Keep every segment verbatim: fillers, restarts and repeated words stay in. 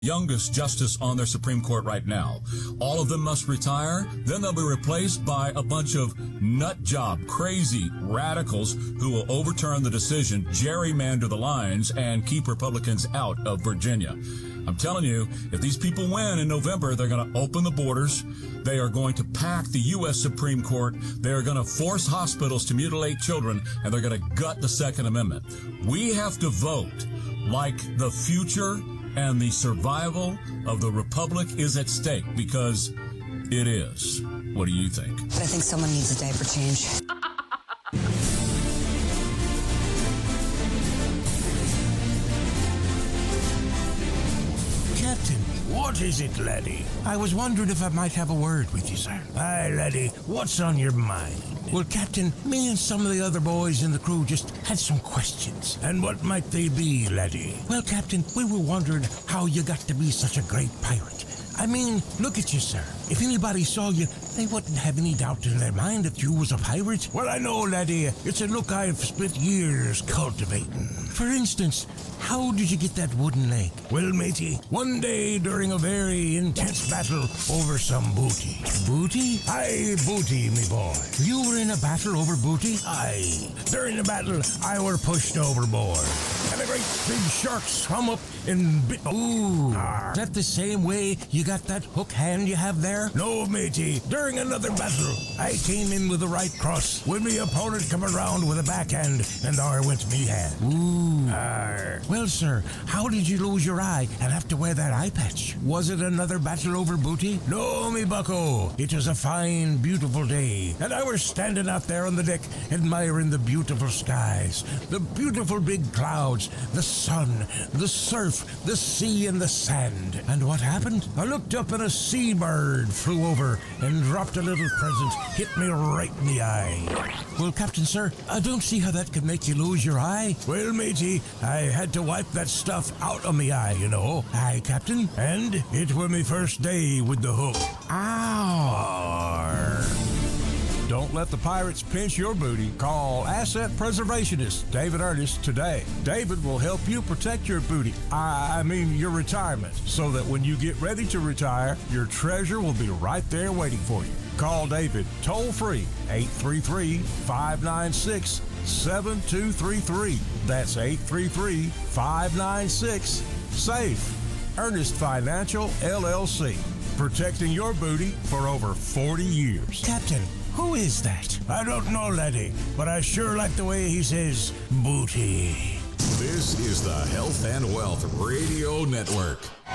youngest justice on their Supreme Court right now. All of them must retire. Then they'll be replaced by a bunch of nut job, crazy radicals who will overturn the decision, gerrymander the lines, and keep Republicans out of Virginia. I'm telling you, if these people win in November, they're going to open the borders. They are going to pack the U S Supreme Court. They are going to force hospitals to mutilate children, and they're going to gut the Second Amendment. We have to vote like the future and the survival of the republic is at stake, because it is. What do you think? But I think someone needs a diaper change. Captain, what is it, laddie? I was wondering if I might have a word with you, sir. Aye, laddie, what's on your mind? Well, Captain, me and some of the other boys in the crew just had some questions. And what might they be, laddie? Well, Captain, we were wondering how you got to be such a great pirate. I mean, look at you, sir. If anybody saw you, they wouldn't have any doubt in their mind that you was a pirate. Well, I know, laddie. It's a look I've spent years cultivating. For instance, how did you get that wooden leg? Well, matey, one day during a very intense battle over some booty. Booty? Aye, booty, me boy. You were in a battle over booty? Aye. During the battle, I were pushed overboard. And a great big shark swam up and bit... Ooh. Arr. Is that the same way you got that hook hand you have there? No, matey. During another battle, I came in with the right cross, with me opponent come around with a backhand, and there went me hand. Ooh. Arr. Well, sir, how did you lose your eye and have to wear that eye patch? Was it another battle over booty? No, me bucko. It was a fine, beautiful day, and I was standing out there on the deck admiring the beautiful skies, the beautiful big clouds, the sun, the surf, the sea, and the sand. And what happened? I looked up and a seabird flew over and dropped a little present, hit me right in the eye. Well, Captain, sir, I don't see how that could make you lose your eye. Well, matey, I had to wipe that stuff out of me eye, you know. Aye, Captain. And it was me first day with the hook. Ow! Don't let the pirates pinch your booty. Call Asset Preservationist David Ernest today. David will help you protect your booty. I, I mean your retirement, so that when you get ready to retire, your treasure will be right there waiting for you. Call David toll free, eight three three, five nine six, seven two three three. That's eight three three, five nine six, SAFE. Ernest Financial, L L C. Protecting your booty for over forty years. Captain, who is that? I don't know, laddie, but I sure like the way he says booty. This is the Health and Wealth Radio Network.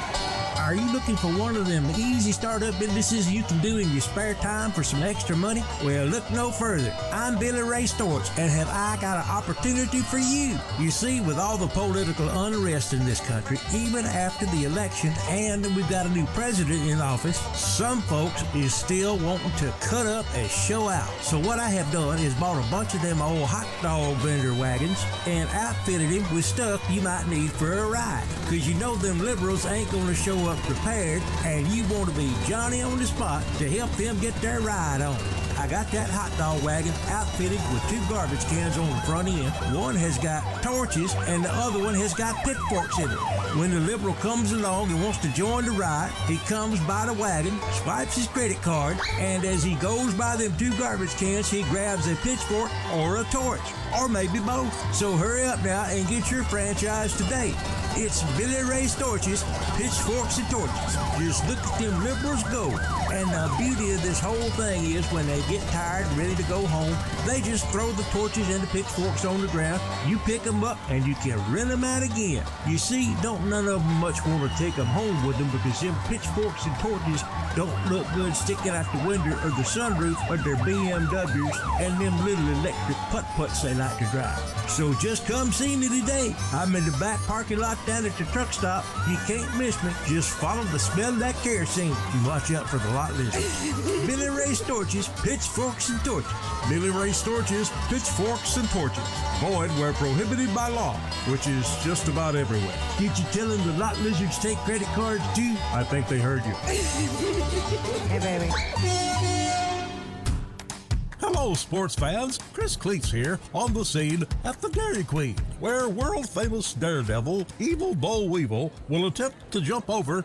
Are you looking for one of them easy startup businesses you can do in your spare time for some extra money? Well, look no further. I'm Billy Ray Storch, and have I got an opportunity for you? You see, with all the political unrest in this country, even after the election, and we've got a new president in office, some folks is still wanting to cut up and show out. So what I have done is bought a bunch of them old hot dog vendor wagons and outfitted him with stuff you might need for a ride. Cause you know them liberals ain't gonna show up prepared, and you want to be Johnny on the spot to help them get their ride on. I got that hot dog wagon outfitted with two garbage cans on the front end. One has got torches and the other one has got pitchforks in it. When the liberal comes along and wants to join the ride, he comes by the wagon, swipes his credit card, and as he goes by them two garbage cans, he grabs a pitchfork or a torch, or maybe both. So hurry up now and get your franchise today. It's Billy Ray Storch's Pitchforks and Torches. Just look at them liberals go. And the beauty of this whole thing is when they get tired and ready to go home, they just throw the torches and the pitchforks on the ground. You pick them up and you can rent them out again. You see, don't none of them much want to take them home with them because them pitchforks and torches don't look good sticking out the window or the sunroof of their B M Ws and them little electric putt-putts they like to drive. So just come see me today. I'm in the back parking lot down at the truck stop. You can't miss me. Just follow the smell of that kerosene and watch out for the lot lizard. Billy Ray Storch's Pitchforks and Torches. Billy Ray Storch's Pitchforks and Torches. Void where prohibited by law, which is just about everywhere. Did you tell them the lot lizards take credit cards too? I think they heard you. Hey, baby. Hello Hello, sports fans. Chris Cleats here on the scene at the Dairy Queen, where world-famous daredevil Evil Bo Weevil will attempt to jump over